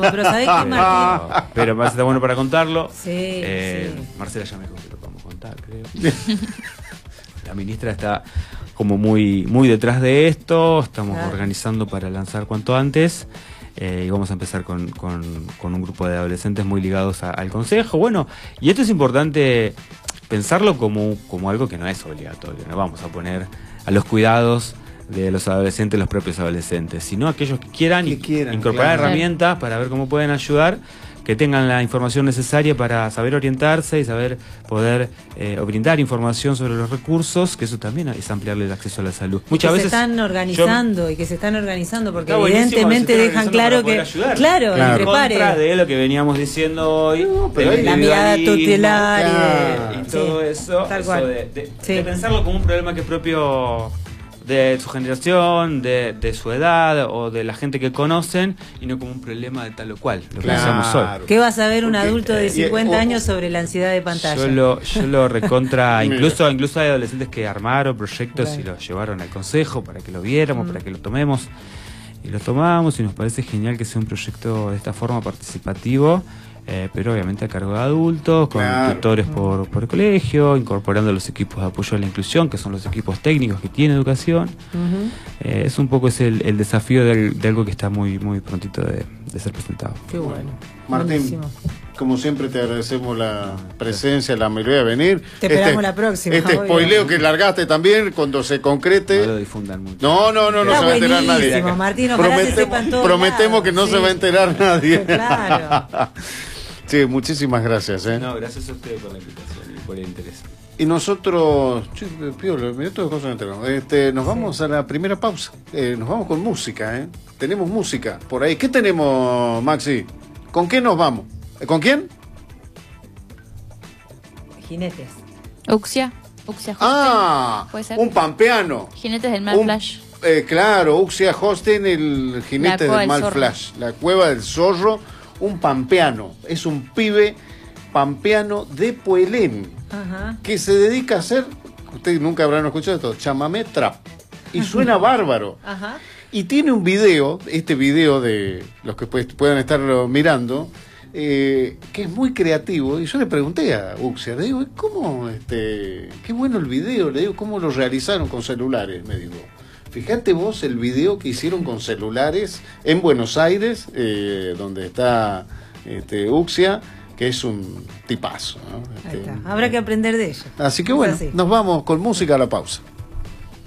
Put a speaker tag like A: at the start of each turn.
A: pero ¿sabés qué, Martín?
B: Pero más está bueno para contarlo.
A: Sí, sí.
B: Marcela ya me dijo que lo podemos contar, creo. La ministra está como muy detrás de esto. Estamos organizando para lanzar cuanto antes. Y vamos a empezar con un grupo de adolescentes muy ligados al consejo. Bueno, y esto es importante pensarlo como algo que no es obligatorio. No vamos a poner a los cuidados de los adolescentes los propios adolescentes, sino aquellos que quieran incorporar herramientas para ver cómo pueden ayudar, que tengan la información necesaria para saber orientarse y saber poder brindar información sobre los recursos, que eso también es ampliarle el acceso a la salud. Muchas veces
A: se están organizando porque evidentemente dejan claro que
B: en contra de lo que veníamos diciendo hoy,
A: la mirada tutelar
B: y todo eso, de pensarlo como un problema que es propio de su generación, de su edad o de la gente que conocen, y no como un problema de tal o cual, lo que decíamos hoy.
A: ¿Qué va a saber un adulto de 50 años sobre la ansiedad de pantalla?
B: Yo lo recontra, incluso hay adolescentes que armaron proyectos y los llevaron al consejo para que lo viéramos, para que lo tomemos, y lo tomamos, y nos parece genial que sea un proyecto de esta forma participativo. Pero obviamente a cargo de adultos, con tutores por el colegio, incorporando los equipos de apoyo a la inclusión, que son los equipos técnicos que tiene educación. Es un poco el desafío de algo que está muy prontito de ser presentado.
A: Qué bueno.
C: Martín, buenísimo. Como siempre te agradecemos la presencia, la amabilidad de venir.
A: Te esperamos la próxima.
C: Spoileo que largaste también, cuando se concrete.
B: No lo difundan mucho.
C: No se va a enterar nadie.
A: Martín, ojalá se sepan todos
C: prometemos que no se va a enterar nadie.
A: Claro.
C: Sí, muchísimas gracias.
B: No, gracias a ustedes por la invitación y por el interés.
C: Y nosotros, nos vamos a la primera pausa. Nos vamos con música, Tenemos música por ahí. ¿Qué tenemos, Maxi? ¿Con qué nos vamos? ¿Con quién?
A: Jinetes.
D: Uxia Hostin. ¿Puede ser?
C: Un pampeano.
D: Jinetes del Mal Flash.
C: Claro, Uxia Hostin, el Jinete del Mal Flash. La Cueva del Zorro. Un pampeano, es un pibe pampeano de Puelén, que se dedica a hacer, ustedes nunca habrán escuchado esto, chamamé trap, y suena bárbaro. Y tiene un video, este video de los que puedan estarlo mirando, que es muy creativo, y yo le pregunté a Uxia, le digo, ¿cómo, qué bueno el video? Le digo, ¿cómo lo realizaron con celulares? Me digo. Fíjate vos el video que hicieron con celulares en Buenos Aires, donde está Uxia, que es un tipazo, ¿no?
A: Habrá que aprender de ello.
C: Así que bueno, nos vamos con música a la pausa.